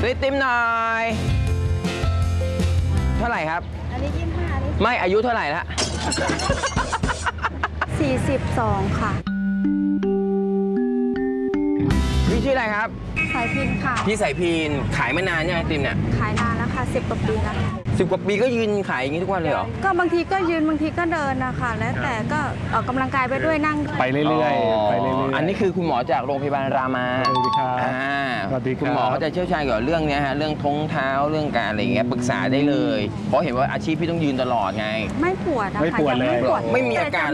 ซื้อไอติมหน่อยเท่าไหร่ครับอันนี้25 ไม่อายุเท่าไหร่ละ 42 ค่ะพี่ชื่ออะไรครับสายพินค่ะพี่สายพินขายมานานยังไอติมเนี่ยขายนานแล้วค่ะ10 กว่าปีแล้วค่ะ 10 กว่าปีก็ยืนขายอย่างนี้ทุกวันเลยเหรอก็บางทีก็ยืนบางทีก็เดินนะคะแล้วแต่ก็ออกกำลังกายไปด้วยนั่งด้วยไปเรื่อยๆไปเรื่อยๆอันนี้คือคุณหมอจากโรงพยาบาลรามาสวัสดีครับ สวัสดีครับคุณหมอเขาจะเชี่ยวชาญเกี่ยวกับเรื่องเนี้ยฮะเรื่องท้องเท้าเรื่องการอะไรอย่างเงี้ยปรึกษาได้เลย เพราะเห็นว่าอาชีพพี่ต้องยืนตลอดไงไม่ปวดนะคะไม่ปวดเลยงไม่ปวดไม่มีอาการ